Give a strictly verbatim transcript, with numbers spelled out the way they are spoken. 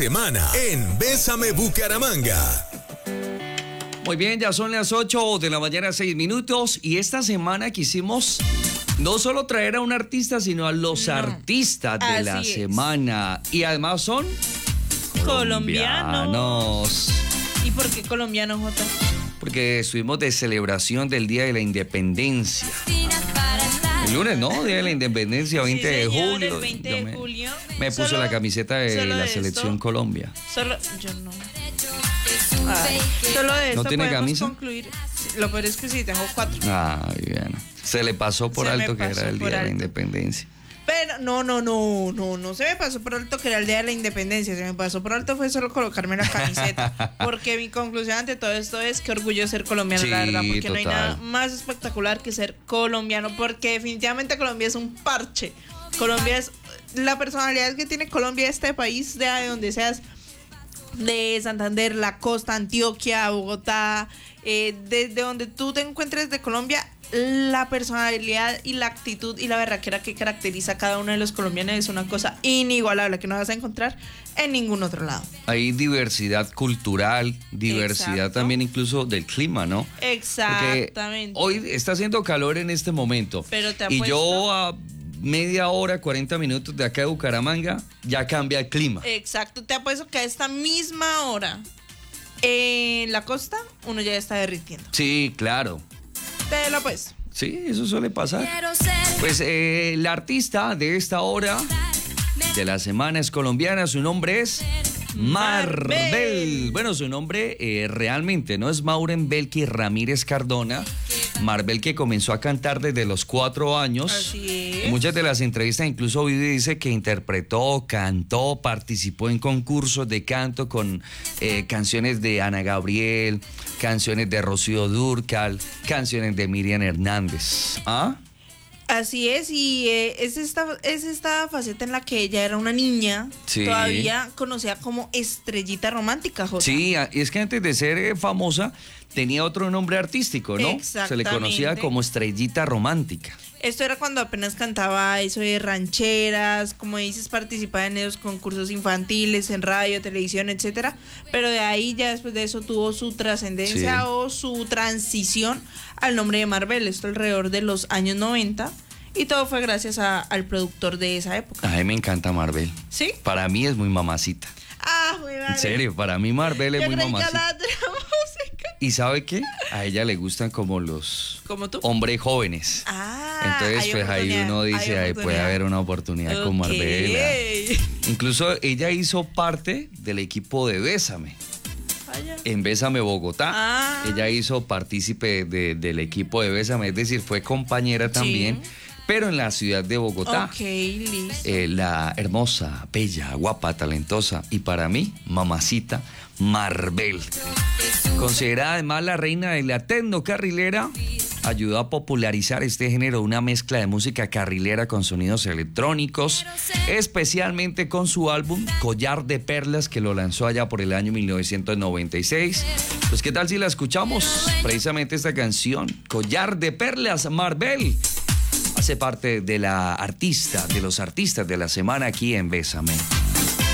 Semana en Bésame Bucaramanga. Muy bien, ya son las ocho de la mañana, seis minutos, y esta semana quisimos no solo traer a un artista, sino a los no. artistas de Así la es. semana. Y además son colombianos. colombianos. ¿Y por qué colombianos, Jota? Porque estuvimos de celebración del Día de la Independencia. El lunes, ¿no? Día de la Independencia, veinte sí, de señor, julio. El veinte de julio. Me puse la camiseta de la selección esto, Colombia. Solo, yo no. Ay, solo de esto ¿No tiene podemos camisa? concluir. Lo peor es que sí, tengo cuatro. Ay, bien. Se le pasó por se alto que era el Día alto. de la Independencia. Pero no, no, no, no, no se me pasó por alto que era el Día de la Independencia. Se me pasó por alto fue solo colocarme la camiseta. Porque mi conclusión ante todo esto es que orgullo ser colombiano, sí, la verdad. Porque total. no hay nada más espectacular que ser colombiano. Porque definitivamente Colombia es un parche. Colombia es la personalidad que tiene Colombia, este país, de donde seas, de Santander, la costa, Antioquia, Bogotá, eh, desde donde tú te encuentres de Colombia, la personalidad y la actitud y la berraquera que caracteriza a cada uno de los colombianos es una cosa inigualable que no vas a encontrar en ningún otro lado. Hay diversidad cultural, diversidad Exacto. también incluso del clima, ¿no? Exactamente. Porque hoy está haciendo calor en este momento. Pero te y apuesto... yo a media hora, cuarenta minutos de acá de Bucaramanga, ya cambia el clima. Exacto, te apuesto que a esta misma hora en la costa uno ya está derritiendo. Sí, claro. Te lo pues. Sí, eso suele pasar. Pues eh, la artista de esta hora de la semana es colombiana, su nombre es Marbel. Marbel. Bueno, su nombre eh, realmente no es Mauren Belki Ramírez Cardona. Marbel, que comenzó a cantar desde los cuatro años. Así es. En muchas de las entrevistas incluso Vivi dice que interpretó, cantó, participó en concursos de canto con eh, canciones de Ana Gabriel, canciones de Rocío Dúrcal, canciones de Miriam Hernández. ¿Ah? Así es, y eh, es, esta, es esta faceta en la que ella era una niña, sí. todavía conocida como Estrellita Romántica, Jota. Sí, y es que antes de ser eh, famosa tenía otro nombre artístico, ¿no? Se le conocía como Estrellita Romántica. Esto era cuando apenas cantaba eso de rancheras, como dices, participaba en esos concursos infantiles, en radio, televisión, etcétera. Pero de ahí ya después de eso tuvo su trascendencia sí. o su transición al nombre de Marbel. Esto alrededor de los años noventa. Y todo fue gracias a, al productor de esa época. A mí me encanta Marbel. ¿Sí? Para mí es muy mamacita. Ah, muy madre. En serio, para mí Marbel es Yo muy creí mamacita. Que la de la música. ¿Y sabe qué? A ella le gustan como los ¿Como tú? hombres jóvenes. Ah, entonces pues ahí uno dice, ahí puede haber una oportunidad okay. con Marbel. Incluso ella hizo parte del equipo de Bésame. Vaya. En Bésame Bogotá. Ah. Ella hizo partícipe de, del equipo de Bésame, es decir, fue compañera también. Sí. Pero en la ciudad de Bogotá. Ok, listo. Eh, la hermosa, bella, guapa, talentosa y para mí, mamacita, Marbel. Considerada además la reina de la tecno carrilera, ayudó a popularizar este género, una mezcla de música carrilera con sonidos electrónicos, especialmente con su álbum Collar de Perlas, que lo lanzó allá por el año mil novecientos noventa y seis. Pues qué tal si la escuchamos, precisamente esta canción, Collar de Perlas, Marbel. Hace parte de la artista, de los artistas de la semana aquí en Bésame.